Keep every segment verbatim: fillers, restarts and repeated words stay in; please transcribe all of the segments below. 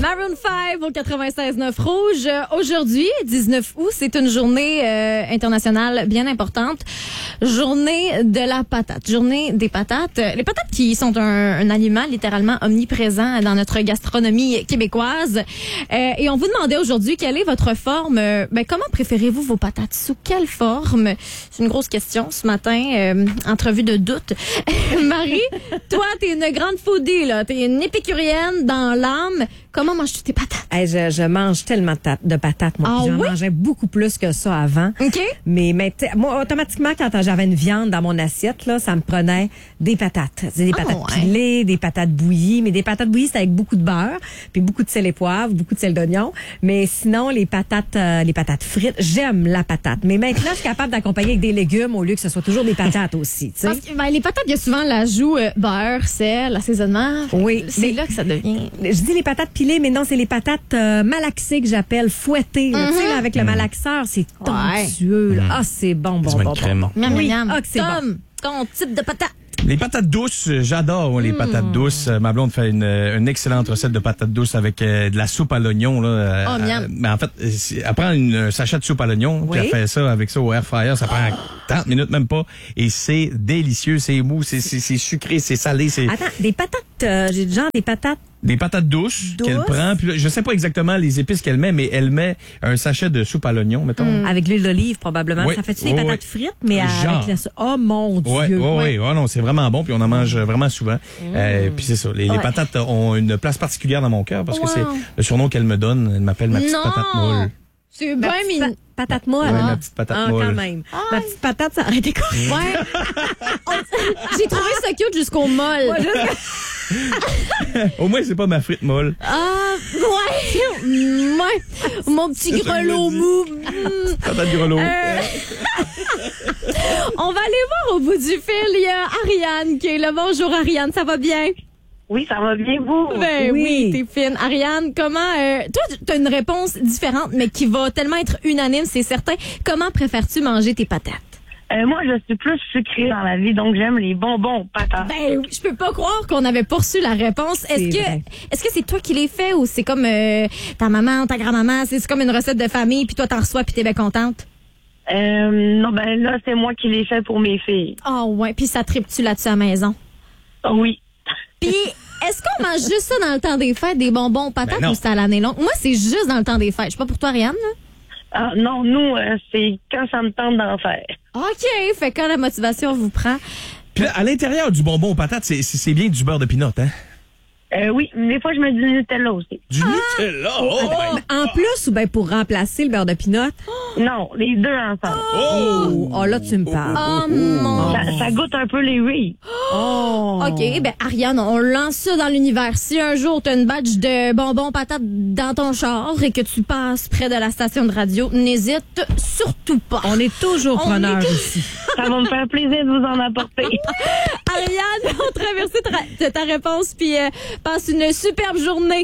Maroon cinq au quatre-vingt-seize neuf Rouge. Aujourd'hui, dix-neuf août, c'est une journée euh, internationale bien importante. Journée de la patate. Journée des patates. Les patates qui sont un, un aliment littéralement omniprésent dans notre gastronomie québécoise. Euh, et on vous demandait aujourd'hui quelle est votre forme. Euh, ben, comment préférez-vous vos patates? Sous quelle forme? C'est une grosse question ce matin. Euh, entrevue de doute. Marie, toi, t'es une grande foodie, là. T'es une épicurienne dans l'âme. Comment manges-tu tes patates? Hey, je, je mange tellement de, ta- de patates, moi. Ah J'en oui? mangeais beaucoup plus que ça avant. OK. Mais, mais t- moi, automatiquement, quand j'avais une viande dans mon assiette, là, ça me prenait des patates. C'est des Ah, patates ouais. pilées, des patates bouillies. Mais des patates bouillies, c'est avec beaucoup de beurre, puis beaucoup de sel et poivre, beaucoup de sel d'oignon. Mais sinon, les patates, euh, les patates frites, j'aime la patate. Mais maintenant, je suis capable d'accompagner avec des légumes au lieu que ce soit toujours des patates aussi, tu sais. Parce que ben, les patates, il y a souvent l'ajout euh, beurre, sel, assaisonnement. Oui, C'est mais- là que ça devient. Je dis les patates pilées, mais non, c'est les patates euh, malaxées que j'appelle fouettées. là. Tu sais, là, avec le malaxeur, c'est tonctueux. là. Ah, c'est bon, bon, Quasiment bon, une crème. bon. Miam, Oui. miam, miam. Ah, que c'est Tom, ton type de patate. Les patates douces, euh, j'adore moi, les patates douces. Euh, Ma blonde fait une, euh, une excellente recette de patates douces avec euh, de la soupe à l'oignon. Là, euh, Oh, miam. euh, mais en fait, euh, c'est- elle prend une, un sachet de soupe à l'oignon, puis Oui. elle fait ça avec ça au air fryer. Ça prend trente minutes, même pas. Et c'est délicieux, c'est mou, c'est c'est- c'est sucré, c'est salé. C'est Attends, des patates, euh, j'ai genre des patates. des patates douces Douces. qu'elle prend. Puis là, je sais pas exactement les épices qu'elle met, mais elle met un sachet de soupe à l'oignon, mettons. Avec l'huile d'olive, probablement. Oui. Ça fait-tu des Oui, patates oui. frites, mais Genre. avec la... Oh, mon Ouais, Dieu. ouais, ouais, ouais, non, c'est vraiment bon, puis on en mange vraiment souvent. Euh, puis c'est ça, les, les Ouais. patates ont une place particulière dans mon cœur parce que Wow. c'est le surnom qu'elle me donne. Elle m'appelle ma petite Non. patate molle. C'est Ma bien petite mignon. pa- patate molle. Ouais, hein? ma petite patate ah, molle. quand même. Ma petite patate, ça aurait été cool. Ouais. On- J'ai trouvé ça cute jusqu'au molle. Au moins, c'est pas ma frite molle. Ah, ouais. Ouais. Mon petit C'est ça que grelot je me mou. Mm. Patate grelot. Euh, On va aller voir au bout du fil. Il y a Ariane qui est là. Bonjour Ariane, ça va bien? Oui, ça va bien, vous? Ben oui, Oui. t'es fine. Ariane, comment... Euh, toi, t'as une réponse différente, mais qui va tellement être unanime, c'est certain. Comment préfères-tu manger tes patates? Euh, moi, je suis plus sucrée dans la vie, donc j'aime les bonbons patates. Ben oui, je peux pas croire qu'on avait pas reçu la réponse. Est-ce C'est que vrai. est-ce que c'est toi qui les fais ou c'est comme euh, ta maman ou ta grand-maman, c'est c'est comme une recette de famille puis toi t'en reçois puis t'es bien contente? Euh, non, ben là, c'est moi qui les fais pour mes filles. Ah ouais, puis ça tripe-tu là-dessus à la maison? Ah oui. Puis est-ce qu'on mange juste ça dans le temps des fêtes, des bonbons aux patates Ben non. ou c'est à l'année longue? Moi, c'est juste dans le temps des fêtes. Je sais pas pour toi, Ariane, là. Ah, non, nous, euh, c'est quand ça me tente d'en faire. OK, fait quand la motivation vous prend. Puis là, à l'intérieur du bonbon aux patates, c'est- c'est c'est bien du beurre de pinot, hein? Euh, oui, des fois, je mets du Nutella aussi. Du Nutella! Oh, ben. En plus ou bien pour remplacer le beurre de pinot? Non, les deux ensemble. Oh! Oh, là, tu me parles. Oh mon... Ça, ça goûte un peu les Reese's. Oh. OK, ben Ariane, on lance ça dans l'univers. Si un jour t'as une badge de bonbons patates dans ton char et que tu passes près de la station de radio, n'hésite surtout pas. On est toujours On preneurs est- ici. Ça va me faire plaisir de vous en apporter. Ariane, on traverse ta, ta réponse puis euh, passe une superbe journée.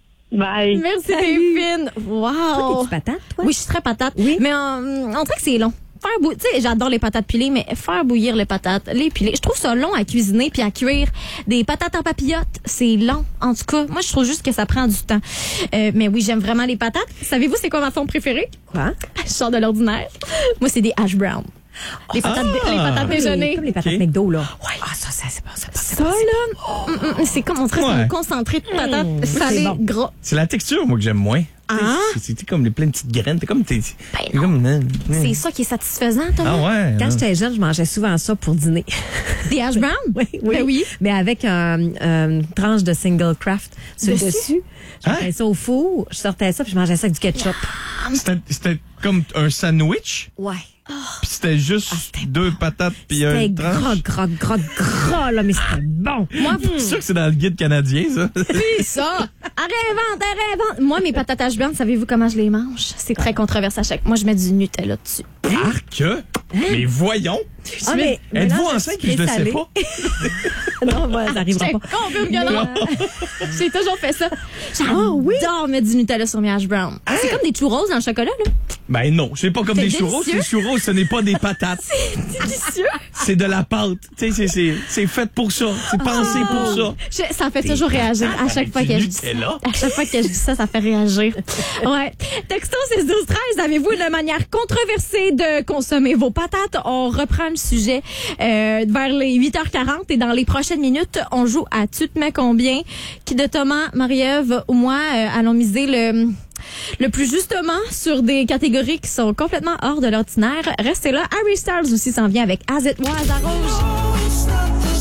Bye. Merci, t'es Salut. fine. Wow. Toi, t'es-tu patate, toi? Oui, je suis très patate. Oui. Mais euh, on dirait que c'est long. Faire bou- tu sais, j'adore les patates pilées, mais faire bouillir les patates, les piler, je trouve ça long à cuisiner puis à cuire. Des patates en papillote, c'est long. En tout cas, moi, je trouve juste que ça prend du temps. Euh, mais oui, j'aime vraiment les patates. Savez-vous c'est quoi ma forme préférée? Quoi? Je sors de l'ordinaire. Moi, c'est des hash brown. Les patates, les patates déjeuner. Comme les patates Ok. McDo, là. Ah, ça, ça, c'est pas ça. Ça, là, mm, mm, c'est comme, on dirait que c'est Ouais. un concentré de patates salées, c'est bon. gras. C'est la texture, moi, que j'aime moins. Ah? C'est- C'est c'est comme les plein de petites graines. T'es comme. T'es Ben t'es non. comme. euh, C'est ça qui est satisfaisant, Thomas. Ah ouais. Quand hein. j'étais jeune, je mangeais souvent ça pour dîner. Des hash brown? Oui, oui. Ben oui. Mais avec un, un tranche de single craft sur le Dessus? dessus. Je mettais ça au four, je sortais ça, puis je mangeais ça avec du ketchup. C'était c'était comme un sandwich, Ouais. puis c'était juste deux patates puis un C'était gras, tranche. gras, gras, gras, là, mais c'était bon. Moi, C'est sûr que c'est dans le guide canadien, ça. puis ça. Réinvente, réinvente. Moi, mes patates hash brown, savez-vous comment je les mange? C'est très controversé à chaque. Moi, je mets du Nutella dessus. Arc! Mais voyons! Ah, mais, mais Êtes-vous là, enceinte que je ne sais salé. pas? Non, moi, ça arrivera J'étais pas. confirme que non. J'ai toujours fait ça. J'adore Ah oui? mettre du Nutella sur mes hash browns. C'est comme des churros dans le chocolat, là. Ben non, c'est pas comme C'est des churros. délicieux. Les churros, ce n'est pas des patates. C'est délicieux. C'est de la pâte. Tu sais, c'est, c'est, c'est fait pour ça. C'est pensé pour ça. Je- ça fait toujours réagir à chaque fois du que je dis ça. Nutella. À chaque fois que je dis ça, ça fait réagir. Ouais. Texto six douze treize, avez-vous une manière controversée de consommer vos patates? On reprend le sujet euh, vers les huit heures quarante et dans les prochaines minutes, on joue à Tu te mets combien? Qui de Thomas, Marie-Ève ou moi euh, allons miser le... Le plus justement sur des catégories qui sont complètement hors de l'ordinaire. Restez là. Harry Styles aussi s'en vient avec As It Was à Rouge.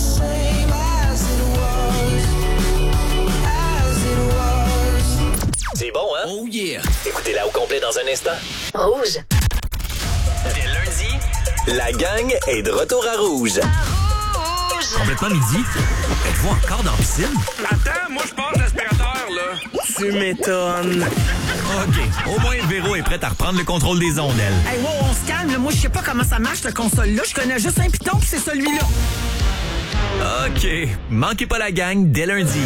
C'est bon, hein? Oh yeah! Écoutez-la au complet dans un instant. Rouge. Dès lundi, la gang est de retour à Rouge. Complètement midi. Êtes-vous encore dans la piscine? Attends, moi je passe l'aspirateur, là. Tu m'étonnes. OK. Au moins, Véro est prête à reprendre le contrôle des ondes, elle. Hey, wow, on se calme. Là. Moi, je sais pas comment ça marche, cette console-là. Je connais juste un piton, puis c'est celui-là. OK. Manquez pas la gang dès lundi.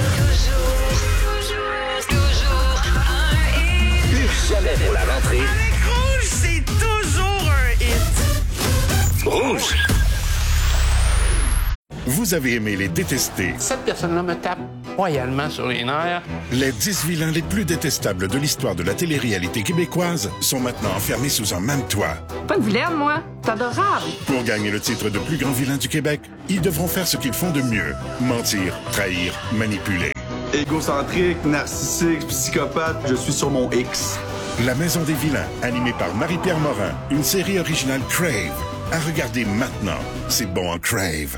Plus jamais pour la rentrée. Avec Rouge, c'est toujours un hit. Rouge. Vous avez aimé les détester, Cette personne-là me tape royalement sur les nerfs. les dix vilains les plus détestables de l'histoire de la télé-réalité québécoise sont maintenant enfermés sous un même toit. Pas de vilaine, moi. C'est adorable. Pour gagner le titre de plus grand vilain du Québec, ils devront faire ce qu'ils font de mieux. Mentir, trahir, manipuler. Égocentrique, narcissique, psychopathe, je suis sur mon X. La Maison des vilains, animée par Marie-Pierre Morin, une série originale Crave. À regarder maintenant, c'est bon en Crave.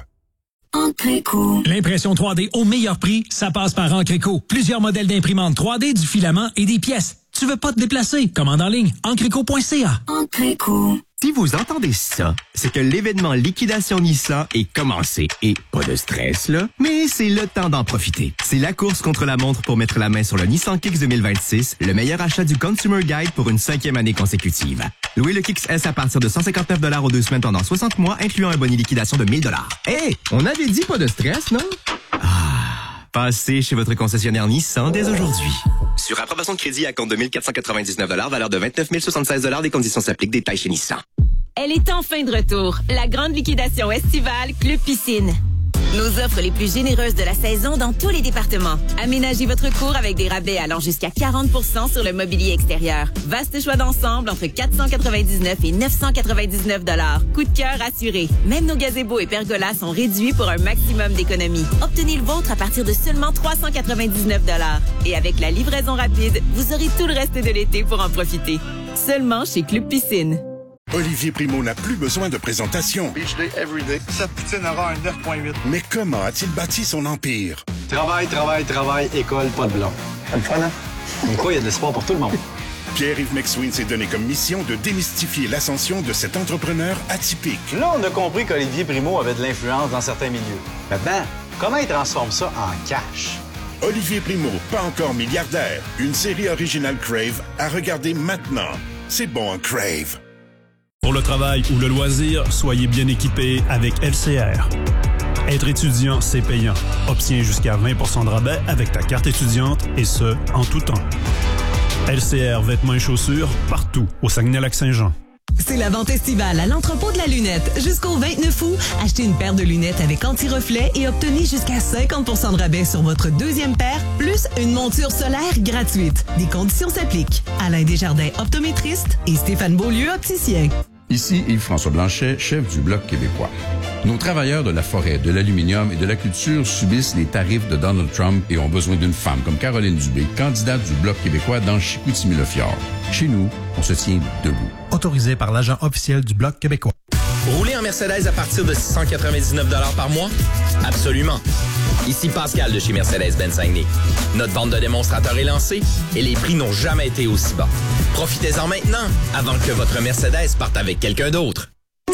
L'impression trois D au meilleur prix, ça passe par Encreco. Plusieurs modèles d'imprimantes trois D, du filament et des pièces. Tu veux pas te déplacer? Commande en ligne. encreco point c a. Si vous entendez ça, c'est que l'événement Liquidation Nissan est commencé. Et pas de stress, là, mais c'est le temps d'en profiter. C'est la course contre la montre pour mettre la main sur le Nissan Kicks deux mille vingt-six, le meilleur achat du Consumer Guide pour une cinquième année consécutive. Louez le Kicks S à partir de cent cinquante-neuf dollars aux deux semaines pendant soixante mois, incluant un bonus liquidation de mille dollars. Hé, on avait dit pas de stress, non? Ah, passez chez votre concessionnaire Nissan dès aujourd'hui. Sur approbation de crédit à compte de mille quatre cent quatre-vingt-dix-neuf dollars, valeur de vingt-neuf mille soixante-seize dollars, des conditions s'appliquent, détails chez Nissan. Elle est enfin de retour. La grande liquidation estivale Club Piscine. Nos offres les plus généreuses de la saison dans tous les départements. Aménagez votre cour avec des rabais allant jusqu'à quarante pour cent sur le mobilier extérieur. Vaste choix d'ensemble entre quatre cent quatre-vingt-dix-neuf et neuf cent quatre-vingt-dix-neuf dollars. Coup de cœur assuré. Même nos gazebos et pergolas sont réduits pour un maximum d'économie. Obtenez le vôtre à partir de seulement trois cent quatre-vingt-dix-neuf dollars. Et avec la livraison rapide, vous aurez tout le reste de l'été pour en profiter. Seulement chez Club Piscine. Olivier Primo n'a plus besoin de présentation. Beach day, everyday. Cette poutine aura un neuf point huit. Mais comment a-t-il bâti son empire? Travail, travail, travail, école, pas de blanc. C'est le fun, hein? Comme quoi, il y a de l'espoir pour tout le monde. Pierre-Yves McSween s'est donné comme mission de démystifier l'ascension de cet entrepreneur atypique. Là, on a compris qu'Olivier Primo avait de l'influence dans certains milieux. Maintenant, comment il transforme ça en cash? Olivier Primo, pas encore milliardaire. Une série originale Crave à regarder maintenant. C'est bon en Crave. Pour le travail ou le loisir, soyez bien équipés avec L C R. Être étudiant, c'est payant. Obtiens jusqu'à vingt pour cent de rabais avec ta carte étudiante et ce, en tout temps. L C R vêtements et chaussures, partout au Saguenay-Lac-Saint-Jean. C'est la vente estivale à l'entrepôt de la lunette. Jusqu'au vingt-neuf août, achetez une paire de lunettes avec anti-reflet et obtenez jusqu'à cinquante pour cent de rabais sur votre deuxième paire, plus une monture solaire gratuite. Des conditions s'appliquent. Alain Desjardins, optométriste, et Stéphane Beaulieu, opticien. Ici Yves-François Blanchet, chef du Bloc québécois. Nos travailleurs de la forêt, de l'aluminium et de la culture subissent les tarifs de Donald Trump et ont besoin d'une femme comme Caroline Dubé, candidate du Bloc québécois dans Chicoutimi-le-Fjord. Chez nous, on se tient debout. Autorisé par l'agent officiel du Bloc québécois. Rouler en Mercedes à partir de six cent quatre-vingt-dix-neuf dollars par mois? Absolument. Ici Pascal de chez Mercedes-Benz Saguenay. Notre vente de démonstrateurs est lancée et les prix n'ont jamais été aussi bas. Profitez-en maintenant avant que votre Mercedes parte avec quelqu'un d'autre.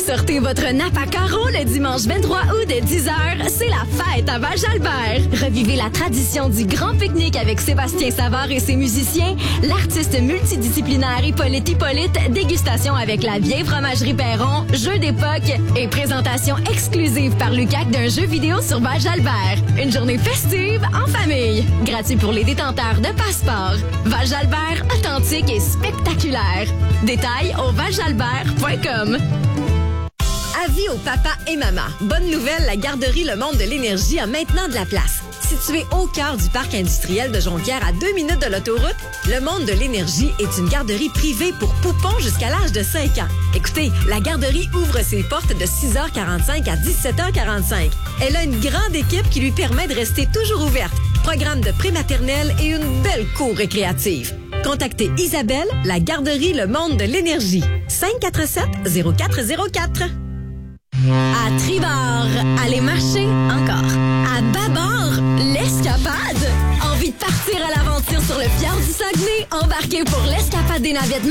Sortez votre nappe à carreaux le dimanche vingt-trois août dès dix heures. C'est la fête à Val-Jalbert. Revivez la tradition du grand pique-nique avec Sébastien Savard et ses musiciens, l'artiste multidisciplinaire Hippolyte Hippolyte, dégustation avec la vieille fromagerie Perron, jeu d'époque et présentation exclusive par Lucac d'un jeu vidéo sur Val-Jalbert. Une journée festive en famille. Gratuit pour les détenteurs de passeport. Val-Jalbert, authentique et spectaculaire. Détails au val jalbert point com. Avis aux papas et mamas. Bonne nouvelle, la garderie Le Monde de l'Énergie a maintenant de la place. Située au cœur du parc industriel de Jonquière à deux minutes de l'autoroute, Le Monde de l'Énergie est une garderie privée pour poupons jusqu'à l'âge de cinq ans. Écoutez, la garderie ouvre ses portes de six heures quarante-cinq à dix-sept heures quarante-cinq. Elle a une grande équipe qui lui permet de rester toujours ouverte. Programme de prématernelle et une belle cour récréative. Contactez Isabelle, la garderie Le Monde de l'Énergie. cinq quatre sept zéro quatre zéro quatre. À tribord, allez marcher encore. À bâbord, l'escapade. Envie de partir à l'aventure sur le fjord du Saguenay? Embarquez pour l'escapade des navettes